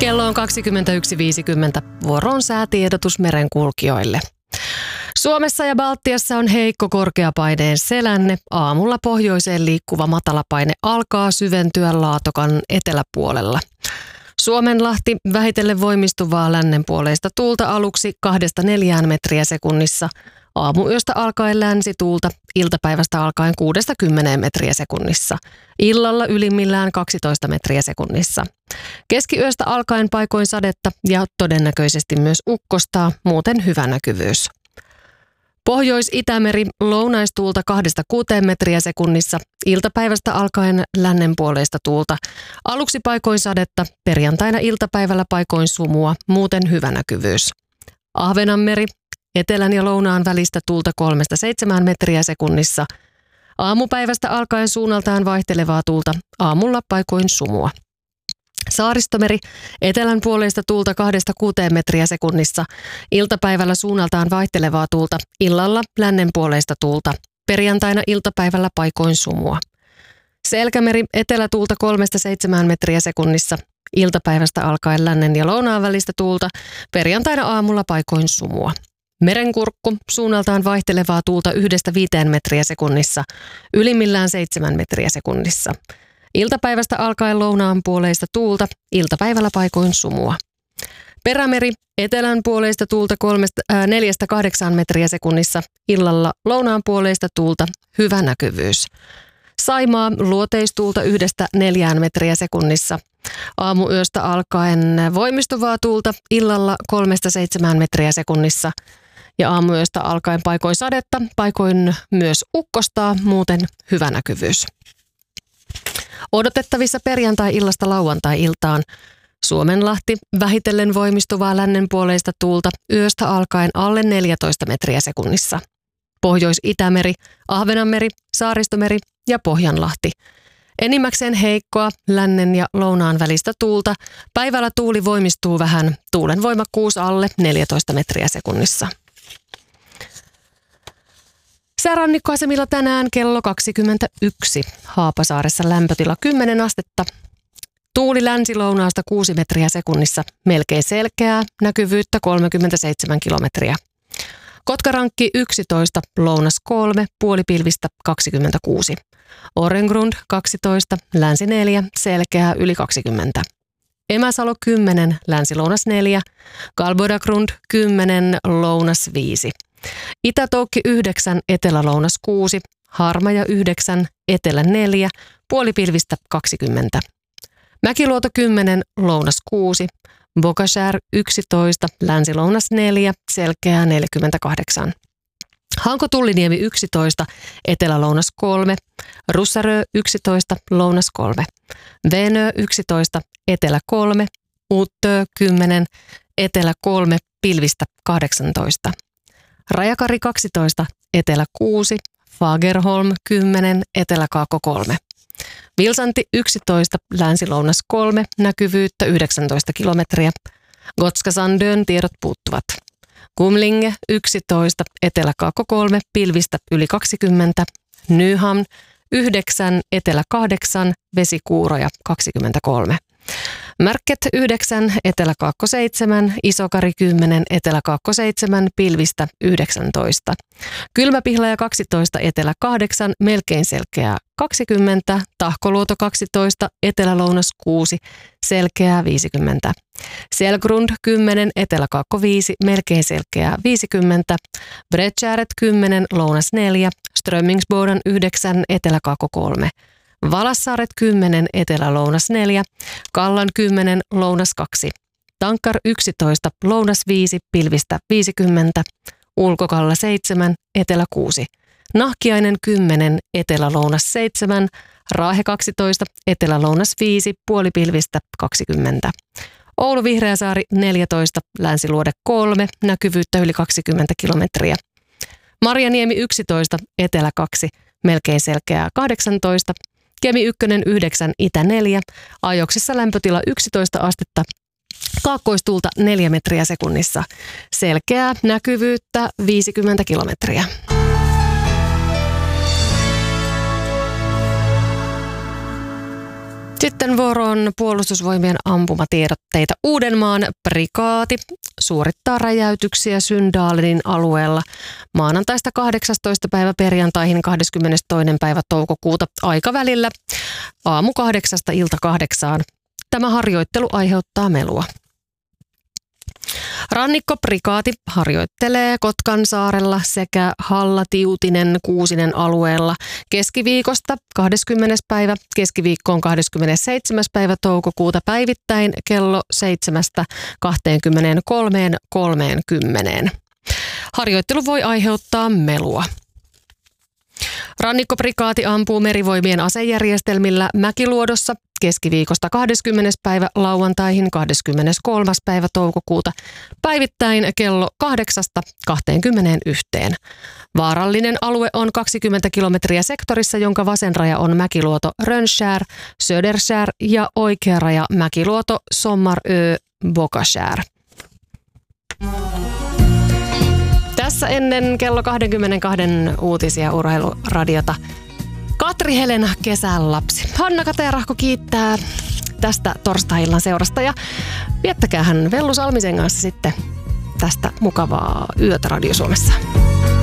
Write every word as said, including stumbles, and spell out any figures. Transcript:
Kello on kaksikymmentäyksi viisikymmentä. Vuoro on säätiedotus merenkulkijoille. Suomessa ja Baltiassa on heikko korkeapaineen selänne. Aamulla pohjoiseen liikkuva matalapaine alkaa syventyä Laatokan eteläpuolella. Suomenlahti vähitellen voimistuvaa lännenpuoleista tuulta aluksi kahdesta neljään metriä sekunnissa. Aamuyöstä alkaen länsituulta, iltapäivästä alkaen kuudesta kymmeneen metriä sekunnissa. Illalla ylimmillään kaksitoista metriä sekunnissa. Keskiyöstä alkaen paikoin sadetta ja todennäköisesti myös ukkostaa, muuten hyvä näkyvyys. Pohjois-Itämeri lounaistuulta kahdesta kuuteen metriä sekunnissa, iltapäivästä alkaen lännenpuoleista tuulta. Aluksi paikoin sadetta, perjantaina iltapäivällä paikoin sumua, muuten hyvä näkyvyys. Ahvenanmeri, etelän ja lounaan välistä tuulta kolmesta seitsemään metriä sekunnissa. Aamupäivästä alkaen suunnaltaan vaihtelevaa tuulta, aamulla paikoin sumua. Saaristomeri, etelän puoleista tuulta kahdesta kuuteen metriä sekunnissa. Iltapäivällä suunnaltaan vaihtelevaa tuulta, illalla lännen puoleista tuulta. Perjantaina iltapäivällä paikoin sumua. Selkämeri, etelätuulta kolmesta seitsemään metriä sekunnissa. Iltapäivästä alkaen lännen ja lounaan välistä tuulta. Perjantaina aamulla paikoin sumua. Merenkurkku, suunnaltaan vaihtelevaa tuulta yhdestä viiteen metriä sekunnissa. Ylimmillään seitsemän metriä sekunnissa. Iltapäivästä alkaen lounaan puoleista tuulta, iltapäivällä paikoin sumua. Perämeri, etelän puoleista tuulta kolmesta, ää, neljästä kahdeksaan metriä sekunnissa, illalla lounaan puoleista tuulta, hyvä näkyvyys. Saimaa, luoteistuulta yhdestä neljään metriä sekunnissa. Aamuyöstä alkaen voimistuvaa tuulta, illalla kolmesta seitsemään metriä sekunnissa. Ja aamuyöstä alkaen paikoin sadetta, paikoin myös ukkostaa, muuten hyvä näkyvyys. Odotettavissa perjantai-illasta lauantai-iltaan. Suomenlahti vähitellen voimistuvaa lännenpuoleista tuulta yöstä alkaen alle neljätoista metriä sekunnissa. Pohjois-Itämeri, Ahvenanmeri, Saaristomeri ja Pohjanlahti. Enimmäkseen heikkoa lännen ja lounaan välistä tuulta. Päivällä tuuli voimistuu vähän, tuulen voimakkuus alle neljätoista metriä sekunnissa. Säärannikkoasemilla tänään kello kaksikymmentäyksi. Haapasaaressa lämpötila kymmenen astetta. Tuuli länsi-lounaasta kuusi metriä sekunnissa. Melkein selkeää, näkyvyyttä kolmekymmentäseitsemän kilometriä. Kotkarankki yksitoista, lounas kolme, puolipilvistä kaksikymmentäkuusi. Orengrund kaksitoista, länsi neljä, selkeää yli kaksikymmentä. Emäsalo kymmenen, länsi-lounas neljä. Kalbodagrund kymmenen, lounas viisi. Itä-Toukki yhdeksän, etelä-lounas kuusi, Harmaja yhdeksän, etelä neljä, puolipilvistä kaksikymmentä. Mäkiluoto kymmenen, lounas kuusi, Bokashär yksitoista, länsi-lounas neljä, selkeää neljäkymmentäkahdeksan. Hanko-Tulliniemi yksitoista, etelä-lounas kolme, Russarö yksitoista, lounas kolme, Venö yksitoista, etelä kolme, Uttö kymmenen, etelä kolme, pilvistä kahdeksantoista. Rajakari kaksitoista, etelä kuusi, Fagerholm kymmenen, eteläkaakko kolme. Vilsanti yksitoista, länsi-lounas kolme, näkyvyyttä yhdeksäntoista kilometriä. Gotskasandön tiedot puuttuvat. Kumlinge yksitoista, eteläkaakko kolme, pilvistä yli kaksikymmentä. Nyhamn yhdeksän, etelä kahdeksan, vesikuuroja kaksikymmentäkolme. Märket yhdeksän, eteläkaakko seitsemän, Isokari kymmenen, eteläkaakko seitsemän, pilvistä yhdeksäntoista. Kylmäpihlaja kaksitoista, etelä kahdeksan, melkein selkeää kaksikymmentä, Tahkoluoto kaksitoista, etelä-lounas kuusi, selkeää viisikymmentä. Selgrund kymmenen, eteläkaakko viisi, melkein selkeää viisikymmentä. Bredkäret kymmenen, lounas neljä, Strömmingsboden yhdeksän, eteläkaakko kolme. Valassaaret kymmenen, etelä-lounas neljä, Kallan kymmenen, lounas kaksi, Tankkar yksitoista, lounas viisi, pilvistä viisikymmentä, Ulkokalla seitsemän, etelä kuusi, Nahkiainen kymmenen, etelä-lounas seitsemän, Raahe kaksitoista, etelä-lounas viisi, puolipilvistä kaksikymmentä. Oulu Vihreäsaari neljätoista, Länsiluode kolme, näkyvyyttä yli kaksikymmentä kilometriä. Marjaniemi yksitoista, etelä kaksi, melkein selkeää kahdeksantoista. Kemi yksi yhdeksän, itä neljä, ajoksissa lämpötila yksitoista astetta, kaakkoistuulta neljä metriä sekunnissa, selkeää näkyvyyttä viisikymmentä kilometriä. Sitten vuoroon puolustusvoimien ampumatiedotteita. Uudenmaan prikaati suorittaa räjäytyksiä Syndalenin alueella maanantaista kahdeksastoista päivä perjantaihin kahdeskymmenestoinen päivä toukokuuta aikavälillä aamu kahdeksasta ilta kahdeksaan. Tämä harjoittelu aiheuttaa melua. Rannikkoprikaati harjoittelee Kotkansaarella sekä Halla-Tiutinen Kuusinen alueella keskiviikosta kahdeskymmenes päivä keskiviikkoon kahdeskymmenesseitsemäs päivä toukokuuta päivittäin kello seitsemästä kahteenkymmeneenkolmeen kolmeenkymmeneen. Harjoittelu voi aiheuttaa melua. Rannikkoprikaati ampuu merivoimien asejärjestelmillä Mäkiluodossa keskiviikosta kahdeskymmenes päivä lauantaihin kahdeskymmeneskolmas päivä toukokuuta päivittäin kello kahdeksasta kahteenkymmeneenyhteen. Vaarallinen alue on kaksikymmentä kilometriä sektorissa, jonka vasen raja on Mäkiluoto Rönnskär, Söderskär ja oikea raja Mäkiluoto Sommarö Bokaskär. Tässä ennen kello kaksikymmentäkaksi uutisia Urheiluradiota. Katri Helena, kesän lapsi. Hanna Katerahko kiittää tästä torstai-illan seurasta ja viettäkäähän Vellu Salmisen kanssa sitten tästä mukavaa yötä Radio Suomessa.